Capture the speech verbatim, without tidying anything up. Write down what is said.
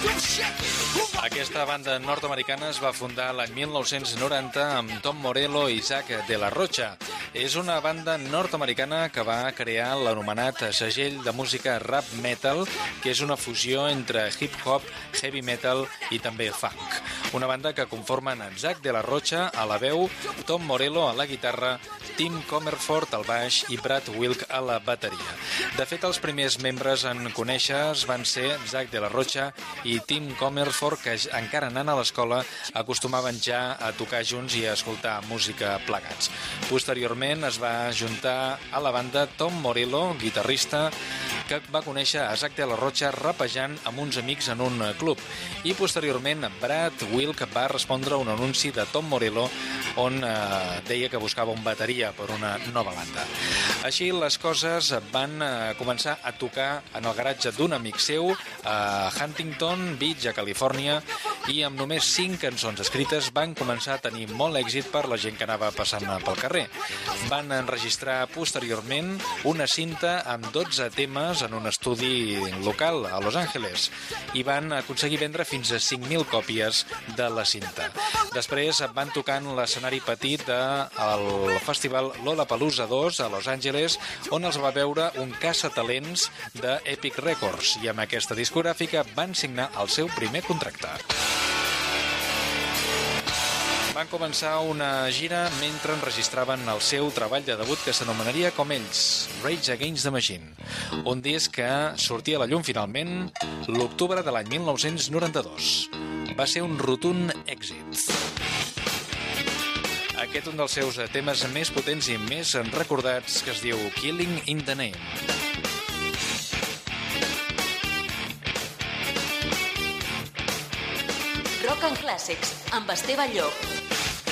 Aquesta banda nord-americana es va fundar l'any mil nou-cents noranta amb Tom Morello i Zack de la Rocha. És una banda nord-americana que va crear l'anomenat segell de música rap metal, que és una fusió entre hip-hop, heavy metal i també funk. Una banda que conformen Zack de la Rocha a la veu, Tom Morello a la guitarra, Tim Comerford al baix i Brad Wilk a la bateria. De fet, els primers membres en conèixer van ser Zack de la Rocha i Tim Comerford, que encara anant a l'escola acostumaven ja a tocar junts i a escoltar música plegats. Posteriorment es va juntar a la banda Tom Morello, guitarrista, que va conèixer a Zack de la Rocha rapejant amb uns amics en un club. I posteriorment Brad Wilk va respondre a un anunci de Tom Morello on eh, deia que buscava un bateria per una nova banda. Així les coses van eh, començar a tocar en el garatge d'un amic seu a Huntington Beach, a Califòrnia, i amb només cinc cançons escrites van començar a tenir molt èxit per la gent que anava passant pel carrer. Van enregistrar posteriorment una cinta amb dotze temes en un estudi local a Los Angeles i van aconseguir vendre fins a cinc mil còpies de la cinta. Després van tocar en l'escenari petit del festival Lollapalooza dos a Los Angeles, on els va veure un caçatalents de Epic Records, i amb aquesta discogràfica van signar el seu primer contracte. Van començar una gira mentre enregistraven el seu treball de debut que s'anomenaria com ells, Rage Against the Machine, un disc que sortia a la llum finalment l'octubre de l'any mil nou-cents noranta-dos. Va ser un rotund èxit. Aquest un dels seus temes més potents i més recordats, que es diu Killing in the Name. Rock and Classics, amb Esteve Llop.